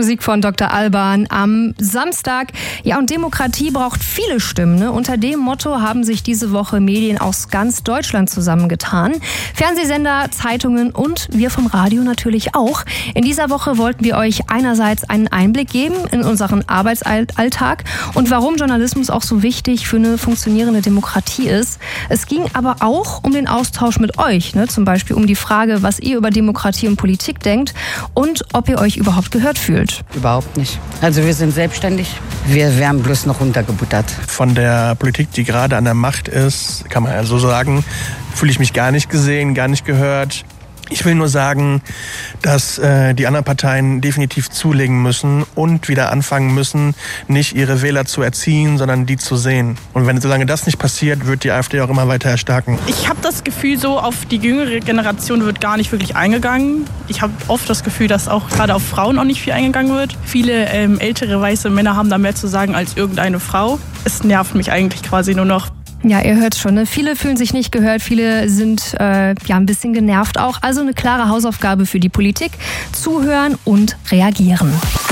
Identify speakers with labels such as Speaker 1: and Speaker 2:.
Speaker 1: Musik von Dr. Alban am Samstag. Ja, und Demokratie braucht viele Stimmen. Ne? Unter dem Motto haben sich diese Woche Medien aus ganz Deutschland zusammengetan. Fernsehsender, Zeitungen und wir vom Radio natürlich auch. In dieser Woche wollten wir euch einerseits einen Einblick geben in unseren Arbeitsalltag und warum Journalismus auch so wichtig für eine funktionierende Demokratie ist. Es ging aber auch um den Austausch mit euch, ne? Zum Beispiel um die Frage, was ihr über Demokratie und Politik denkt und ob ihr euch überhaupt gehört fühlt.
Speaker 2: Überhaupt nicht. Also wir sind selbstständig, wir werden bloß noch runtergebuttert.
Speaker 3: Von der Politik, die gerade an der Macht ist, kann man ja so sagen, fühle ich mich gar nicht gesehen, gar nicht gehört. Ich will nur sagen, dass die anderen Parteien definitiv zulegen müssen und wieder anfangen müssen, nicht ihre Wähler zu erziehen, sondern die zu sehen. Und solange das nicht passiert, wird die AfD auch immer weiter erstarken.
Speaker 4: Ich habe das Gefühl, so auf die jüngere Generation wird gar nicht wirklich eingegangen. Ich habe oft das Gefühl, dass auch gerade auf Frauen auch nicht viel eingegangen wird. Viele ältere weiße Männer haben da mehr zu sagen als irgendeine Frau. Es nervt mich eigentlich quasi nur noch.
Speaker 1: Ja, ihr hört schon, ne? Viele fühlen sich nicht gehört, viele sind ein bisschen genervt auch. Also eine klare Hausaufgabe für die Politik: Zuhören und reagieren.